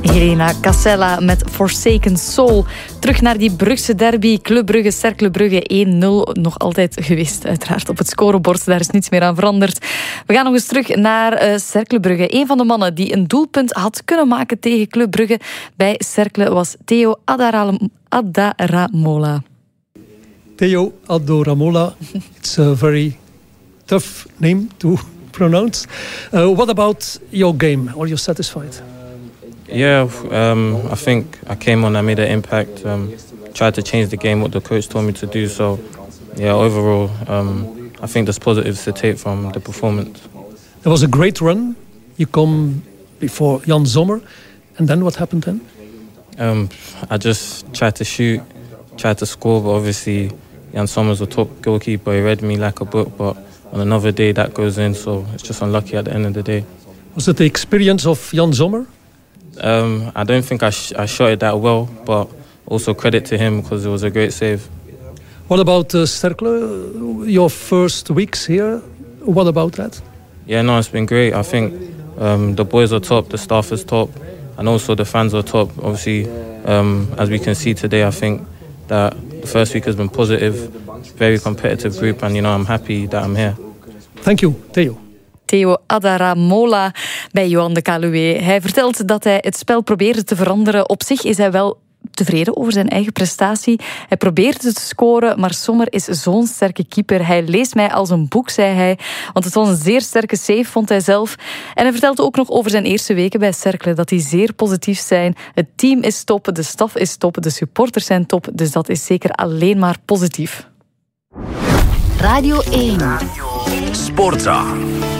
Helena Casella met Forsaken Soul. Terug naar die Brugse derby. Club Brugge, Cercle Brugge 1-0. Nog altijd geweest, uiteraard, op het scorebord. Daar is niets meer aan veranderd. We gaan nog eens terug naar Cercle Brugge. Een van de mannen die een doelpunt had kunnen maken tegen Club Brugge bij Cercle was Theo Adaramola. Theo Adaramola. It's a very tough name to pronounce. What about your game? Are you satisfied? Yeah, I think I came on, I made an impact, tried to change the game, what the coach told me to do. So, yeah, overall, I think there's positives to take from the performance. It was a great run. You come before Jan Sommer. And then what happened then? I just tried to shoot, tried to score, but obviously Jan Sommer's a top goalkeeper. He read me like a book, but on another day that goes in, so it's just unlucky at the end of the day. Was it the experience of Jan Sommer? I don't think I shot it that well, but also credit to him because it was a great save. What about Cercle? Your first weeks here, what about that? Yeah, no, it's been great. I think the boys are top, the staff is top, and also the fans are top. Obviously, as we can see today, I think that the first week has been positive, very competitive group, and I'm happy that I'm here. Thank you, Theo. Theo Adaramola bij Johan de Calouet. Hij vertelt dat hij het spel probeerde te veranderen. Op zich is hij wel tevreden over zijn eigen prestatie. Hij probeerde te scoren, maar Sommer is zo'n sterke keeper. Hij leest mij als een boek, zei hij. Want het was een zeer sterke save, vond hij zelf. En hij vertelde ook nog over zijn eerste weken bij Cercle, dat die zeer positief zijn. Het team is top, de staf is top, de supporters zijn top. Dus dat is zeker alleen maar positief. Radio 1. Sportza.